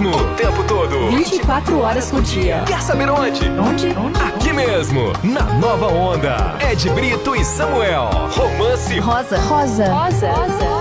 mesmo, o tempo todo. 24 horas por dia. Quer saber onde? Onde? Aqui mesmo, na Nova Onda. Ed Brito e Samuel. Romance Rosa.